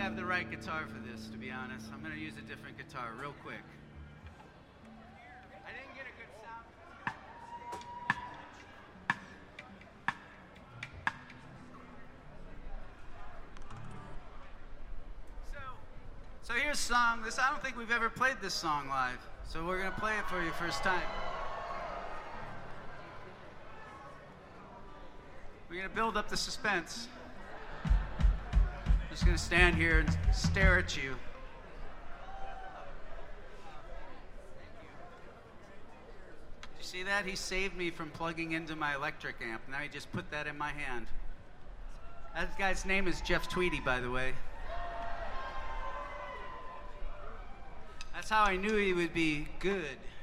I have the right guitar for this, to be honest. I'm going to use a different guitar real quick. I didn't get a good sound. So here's a song. I don't think we've ever played this song live. So we're going to play it for you first time. We're going to build up the suspense. I'm just going to stand here and stare at you. Did you see that? He saved me from plugging into my electric amp. Now he just put that in my hand. That guy's name is Jeff Tweedy, by the way. That's how I knew he would be good.